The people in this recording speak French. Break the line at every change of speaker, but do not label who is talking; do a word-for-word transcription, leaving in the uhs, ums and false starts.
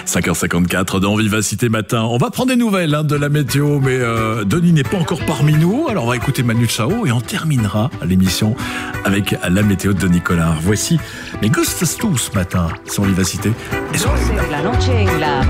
cinq heures cinquante-quatre dans Vivacité Matin. On va prendre des nouvelles hein, de la météo, mais euh, Denis n'est pas encore parmi nous. Alors on va écouter Manu Chao et on terminera l'émission avec la météo de Denis Collard. Voici mes gustos ce matin sur Vivacité et sur la